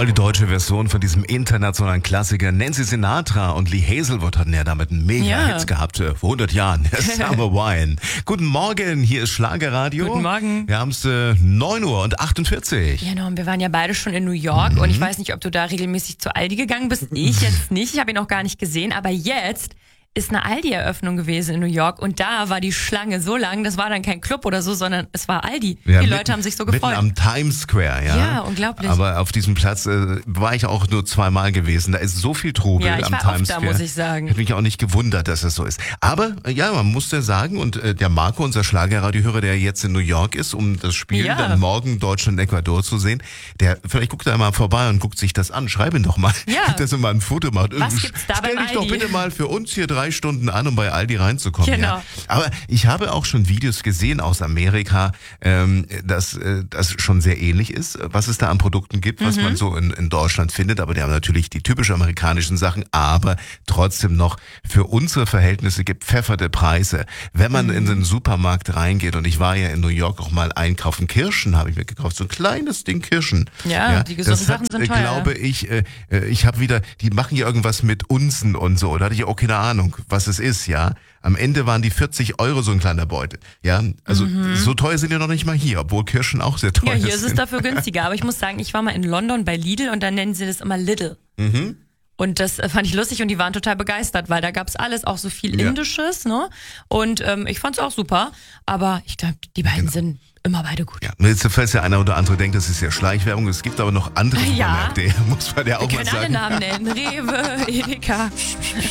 Voll die deutsche Version von diesem internationalen Klassiker. Nancy Sinatra und Lee Hazelwood hatten ja damit einen Mega-Hits gehabt vor 100 Jahren. Summer Wine. Guten Morgen, hier ist Schlagerradio. Guten Morgen. Wir haben es 9:48 Uhr. Genau, und wir waren ja beide schon in New York und ich weiß nicht, ob du da regelmäßig zu Aldi gegangen bist. Ich jetzt nicht, ich habe ihn noch gar nicht gesehen, aber jetzt ist eine Aldi-Eröffnung gewesen in New York und da war die Schlange so lang, das war dann kein Club oder so, sondern es war Aldi. Ja, die Leute haben sich so gefreut. Mitten am Times Square, ja. Ja, unglaublich. Aber auf diesem Platz war ich auch nur zweimal gewesen. Da ist so viel Trubel Ja, ich am war Times oft da, Square. muss ich sagen. Hätte mich auch nicht gewundert, dass es so ist. Aber ja, man muss ja sagen, und der Marco, unser Schlagerradiohörer, der jetzt in New York ist, um das Spiel dann morgen Deutschland-Ecuador zu sehen, der vielleicht guckt da mal vorbei und guckt sich das an. Schreib ihn doch mal, dass er mal ein Foto macht. Was gibt's da Stell beim dich doch Aldi? bitte mal für uns hier 3 Stunden an, um bei Aldi reinzukommen. Genau. Ja. Aber ich habe auch schon Videos gesehen aus Amerika, dass das schon sehr ähnlich ist, was es da an Produkten gibt, was man so in Deutschland findet. Aber die haben natürlich die typisch amerikanischen Sachen, aber trotzdem noch für unsere Verhältnisse gepfefferte Preise. Wenn man in den Supermarkt reingeht, und ich war ja in New York auch mal einkaufen, Kirschen habe ich mir gekauft, so ein kleines Ding Kirschen. Ja, die gesunden Sachen sind teuer. Glaube ich, ich habe wieder, die machen ja irgendwas mit Unzen und so. Da hatte ich auch keine Ahnung, was es ist, ja. Am Ende waren die 40 € so ein kleiner Beutel. Ja, also so teuer sind ja noch nicht mal hier, obwohl Kirschen auch sehr teuer sind. Ja, hier ist es dafür günstiger. Aber ich muss sagen, ich war mal in London bei Lidl und da nennen sie das immer Lidl. Und das fand ich lustig und die waren total begeistert, weil da gab's alles, auch so viel Indisches, ne? Und ich fand's auch super. Aber ich glaube, die beiden sind immer beide gut. Ja, jetzt falls der eine oder andere denkt, das ist ja Schleichwerbung. Es gibt aber noch andere Supermärkte, muss man ja auch Wir mal können alle sagen. Namen nennen. Rewe, Edeka.